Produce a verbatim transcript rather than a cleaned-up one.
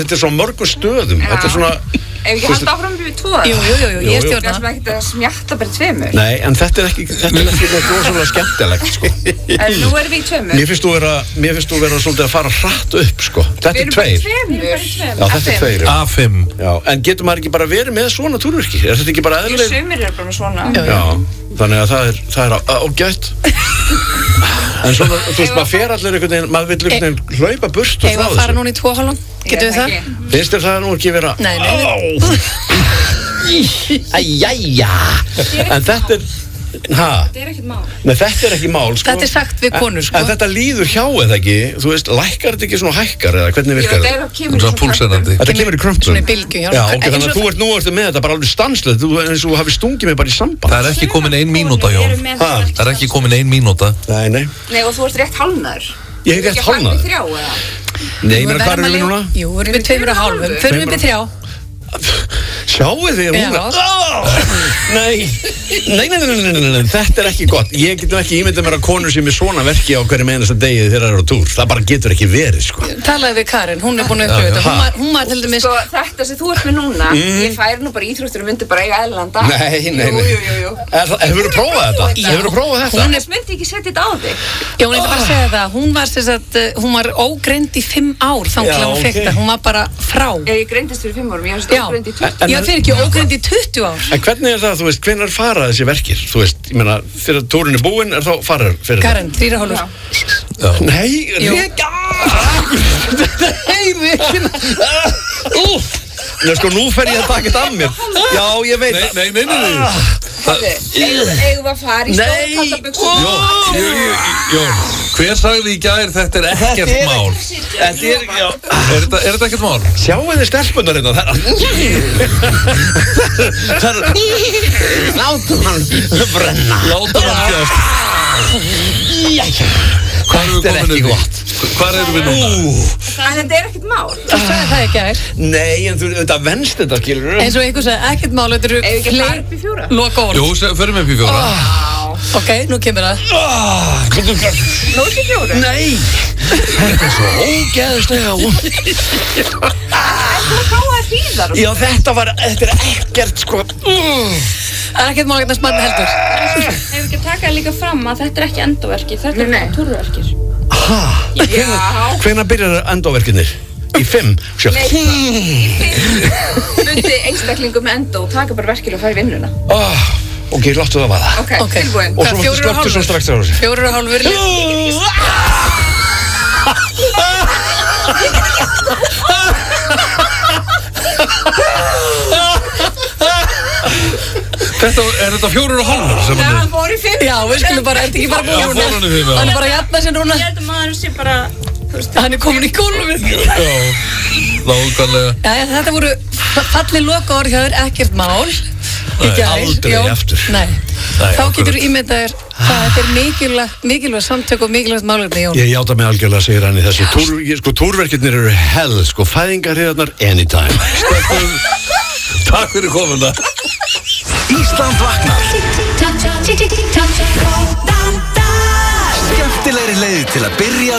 Þetta er svo mörgum stöðum. Já. Þetta er svona... Ef ekki halda áfram við tvo það? Jú, jú, jú, jú, ég stjórna. Það sem ekkert að smjatta bara tveimur. Nei, en þetta er ekki, þetta er ekki eitthvað rosalega skemmtilegt, sko. En nú erum við í tveimur. Mér finnst þú vera, mér finnst þú vera svolítið að fara hratt upp, sko. Þetta er tveir. Við erum bara í tveimur. Já, þetta er tveir. A fimm. Já, en getur maður ekki bara verið með svona túrverki? Er þetta ekki bara eðlileg? Ég sumir er bara svona. Já, þannig að það er, það er ágætt. En svona, þú veist, maður fer allir einhvern veginn, maður vill einhvern veginn hlaupa burt og frá þessu. Eigum að fara núna í tvo hálfan? Getum við það? Finnst þér það nú ekki vera... Nei, nei. Æjæja. En þetta er... Ha? Þetta er ekkert mál. Nei, þetta er ekki mál, sko. Þetta er sagt við konur, sko. En þetta líður hjá eða ekki, þú veist, lækkar þetta ekki svona hækkar eða hvernig virkar þetta? þetta? Þetta er púlsennandi. Þetta kemur í krömpum. Svona í bylgjum, já. Já, ok, þannig að þú ert nú ertu með þetta bara alveg stanslegt, þú eins og hafi stungið mig bara í samband. Það er ekki komin ein mínúta, Jón. Það er ekki komin ein mínúta. Nei, nei. Nei, og þú ert rétt hálfnaður. Ég hef rétt hálfnaður. Ekki hálfnaður þrjá, eða? Nei, menn hvað erum við núna? Jú, við erum við tveimur og hálfum. Förum við með þrjá. Sjáu þig hún er oh, nei. Nei, nei, nei, nei, nei, nei, þetta er ekki gott. Ég get ekki ímyndað mér að konur sem er svona verki á hverju meinasta degi þegar það eru á túr. Það bara getur ekki verið, sko. Talaði við Karin, hún er búin að upplifa þetta. Hún var, hún var til dæmis Sko, þetta sem þú ert með núna, mm. ég færi nú bara íþróttur og myndi bara eiga eðlilegan dag. Nei, nei, nei. Jú, jú, jú, jú. Hefurðu prófað þetta? Hefurðu prófað þetta? Hún myndi ekki setja þetta á þig. Já, hún eitthvað bara að segja það. Hún var sem sagt, hún var ógreind í fimm ár þangað til hún fékk það. Hún var bara frá. Ég greindist fyrir fimm árum, ég var ógreind í tuttugu. Já, fyrir ekki ógreind í tuttugu ár. En hvernig er það, þú veist, hvenær fara þessi verkir? Þú veist, ég meina, þegar túrin er búinn er þá farar fyrir það? Karen, þrír og hálfur. Nei, Rika! Nei, Rika! Nei, sko, nú fer ég að taka þetta af mér. Já, ég veit það. Nei, nei, nei, nei. Eigum við að fara í stórkalda buxur? Jón, Jón, hver sagði í gær þetta er ekkert mál? Þetta er, já. Er þetta ekkert mál? Sjáu þið stelpunar hérna, það er... Látum hann brenna. Látum hann fjast. Jæja. Þetta er ekki gott. Hvar erum við núna? En þetta er ekkert mál. Þú sagði það ekki gær. Nei, en þú, þetta venst þetta, skilur. Eins og einhver sagði, ekkert mál, þetta eru Ef við ekki fara upp í fjóra? loka orð. Jú, förum við upp í fjóra. Ok, nú kemur það. Nú upp í fjóra? Nei, þetta er svo ógeðslega vond. En þú fáið hríðar. Já, þetta var, þetta er ekkert, sko. Það er ekkert mál að smarna heldur. Ef við ekki taka líka fram að þetta er ekki endaverki, þetta er bara túrverkir. Hæ? Hvenær byrjar endóverkinir? Í fimm? Sjö. Nei, í fimm. Bundi einstaklingu með endó, taka bara verkir og fara í vinnuna. Oh, ok, láttu það vaða. Ok, tilbúin. Og svo máttu slöktu svo strax á þessu. Fjórir og hálfur. Þetta, er þetta fjórir og hálfur sem Já, hann hann er? fór í fimm. Já, við skulum bara, er þetta ekki bara búin Já, fór hann í fimm, já. Hann er bara að jafna sér núna. Ég held að maður sé bara, þú veist, Hann er komin í gólfið. Já, nákvæmlega. Jæja, þetta voru fallið loka orð hjá þér, ekkert mál. Í gær. aldrei Jón. aftur. Nei. Nei, Þá akkurat. getur ímyndað þér hvað þetta er mikilvægt, mikilvægt samtök og mikilvægt málefni, Jón. Ég játa mig algjörlega, segir hann í þessu. Túr, ég- sko, túrverkirnir eru hell, sko, fæðingarhriðarnar anytime. Stelpur, takk fyrir komuna. Ísland vaknar. Skemmtilegri leið til að byrja